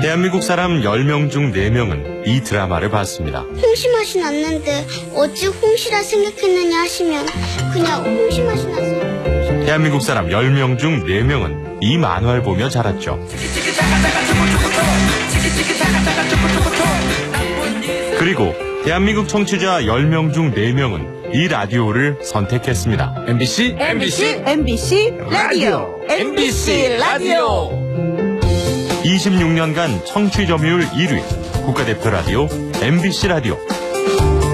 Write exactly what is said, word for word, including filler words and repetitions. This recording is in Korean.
대한민국 사람 열 명 중 네 명은 이 드라마를 봤습니다. 홍시 맛이 났는데 어찌 홍시라 생각했느냐 하시면 그냥 홍시 맛이 났어요. 대한민국 사람 열 명 중 네 명은 이 만화를 보며 자랐죠. 그리고 대한민국 청취자 열 명 중 네 명은 이 라디오를 선택했습니다. 엠비씨 엠비씨 엠비씨 라디오 엠비씨 라디오 이십육 년간 청취 점유율 일 위 국가대표 라디오 엠비씨 라디오.